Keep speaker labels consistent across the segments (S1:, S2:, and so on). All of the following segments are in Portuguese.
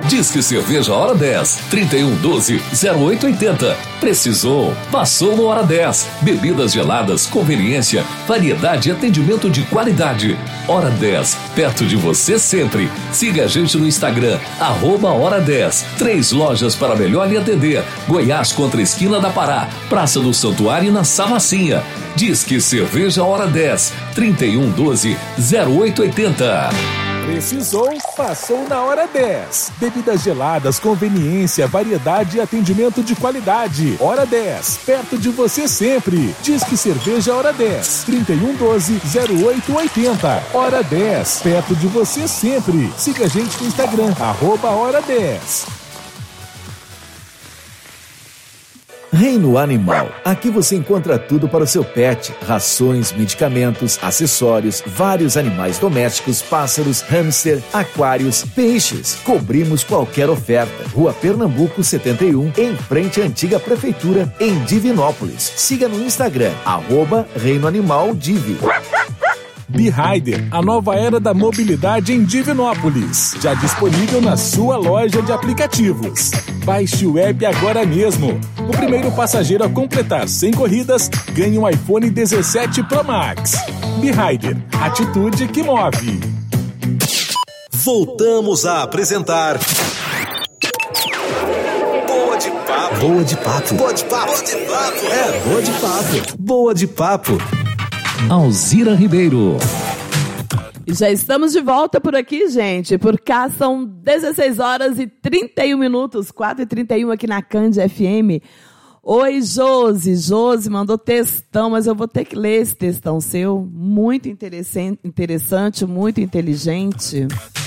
S1: Disque Cerveja Hora 10, 3112-0880. Precisou? Passou no Hora 10. Bebidas geladas, conveniência, variedade e atendimento de qualidade. Hora 10, perto de você sempre. Siga a gente no Instagram, @Hora 10. 3 lojas para melhor lhe atender. Goiás contra a esquina da Pará, Praça do Santuário na Savacinha. Disque Cerveja Hora 10, 3112-0880.
S2: Precisou? Passou na Hora 10. Bebidas geladas, conveniência, variedade e atendimento de qualidade. Hora 10, perto de você sempre. Disque Cerveja Hora 10, 3112-0880. Hora 10, perto de você sempre. Siga a gente no Instagram, @Hora 10.
S3: Reino Animal. Aqui você encontra tudo para o seu pet: rações, medicamentos, acessórios, vários animais domésticos, pássaros, hamster, aquários, peixes. Cobrimos qualquer oferta. Rua Pernambuco 71, em frente à antiga prefeitura, em Divinópolis. Siga no Instagram, @Reino Animal Divi.
S2: B-Rider, a nova era da mobilidade em Divinópolis. Já disponível na sua loja de aplicativos. Baixe o app agora mesmo. O primeiro passageiro a completar 100 corridas ganha um iPhone 17 Pro Max. B-Rider, atitude que move.
S4: Voltamos a apresentar Boa de Papo.
S3: Boa de Papo.
S4: Boa de Papo. Boa de Papo.
S3: É, Boa de Papo. Boa de Papo.
S1: Alzira Ribeiro.
S5: Já estamos de volta por aqui, gente. Por cá são 16 horas e 31 minutos, 4h31 aqui na Cândia FM. Oi, Josi. Josi mandou textão, mas eu vou ter que ler esse textão seu. Muito interessante, muito inteligente.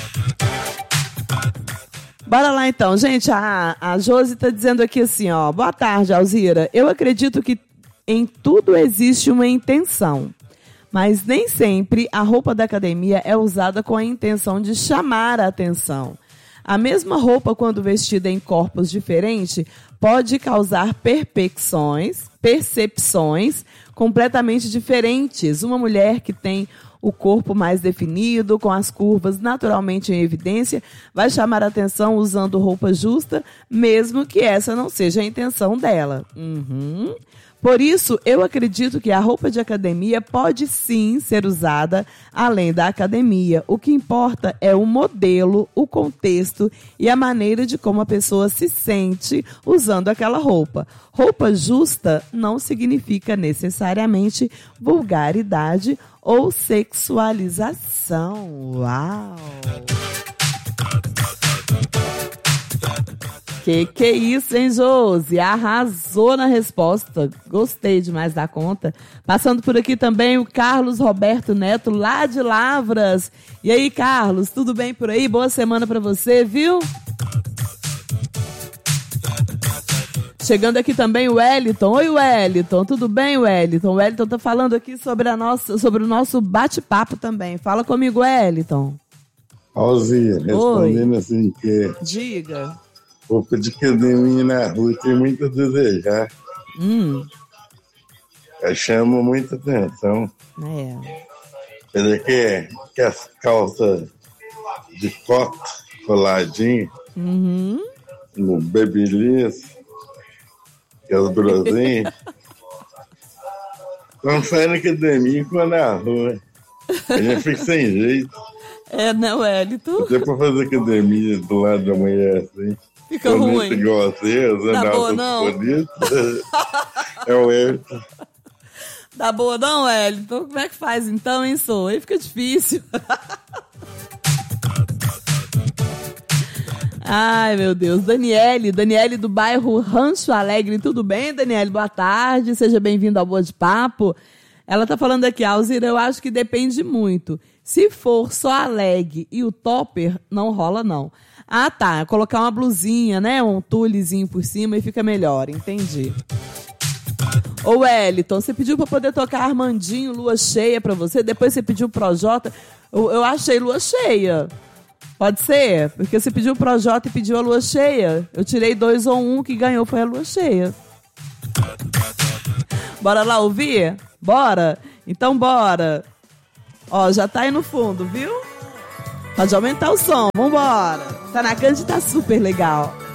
S5: Bora lá então, gente. A Josi está dizendo aqui assim, ó. Boa tarde, Alzira. Eu acredito que em tudo existe uma intenção. Mas nem sempre a roupa da academia é usada com a intenção de chamar a atenção. A mesma roupa, quando vestida em corpos diferentes, pode causar percepções completamente diferentes. Uma mulher que tem o corpo mais definido, com as curvas naturalmente em evidência, vai chamar a atenção usando roupa justa, mesmo que essa não seja a intenção dela. Por isso, eu acredito que a roupa de academia pode sim ser usada além da academia. O que importa é o modelo, o contexto e a maneira de como a pessoa se sente usando aquela roupa. Roupa justa não significa necessariamente vulgaridade ou sexualização. Uau! Que é isso, hein, Josi? Arrasou na resposta. Gostei demais da conta. Passando por aqui também o Carlos Roberto Neto, lá de Lavras. E aí, Carlos, tudo bem por aí? Boa semana pra você, viu? Chegando aqui também o Wellington. Oi, Wellington. Tudo bem, Wellington? O Wellington tá falando aqui sobre o nosso bate-papo também. Fala comigo, Wellington.
S6: Alzia, respondendo assim que...
S5: Diga.
S6: Roupa de academia na rua tem muito a desejar. Chama muita atenção. Ele quer que as calças de coque coladinha, no babyliss, que as brosinhas, não sai na academia e quando na rua. A gente fica sem jeito.
S5: É, né, Wellington?
S6: Até pra fazer academia do lado da mulher assim.
S5: Fica ruim.
S6: Igual você,
S5: Dá boa, não?
S6: É o Wellington.
S5: Dá boa, não, Wellington? Como é que faz então, hein, Sô? Aí fica difícil. Ai, meu Deus. Daniele do bairro Rancho Alegre. Tudo bem, Daniele? Boa tarde. Seja bem-vindo ao Boa de Papo. Ela tá falando aqui, Alzira, eu acho que depende muito. Se for só a leg e o topper, não rola, não. Ah, tá. Colocar uma blusinha, né? Um tulezinho por cima e fica melhor. Entendi. Ô, Wellington, você pediu pra poder tocar Armandinho, Lua Cheia pra você. Depois você pediu Projota. Eu achei Lua Cheia. Pode ser? Porque você pediu Projota e pediu a Lua Cheia. Eu tirei 2 ou 1, que ganhou foi a Lua Cheia. Bora lá ouvir? Bora? Então bora. Ó, já tá aí no fundo, viu? Pode aumentar o som, vambora. Tá na Cândido, tá super legal.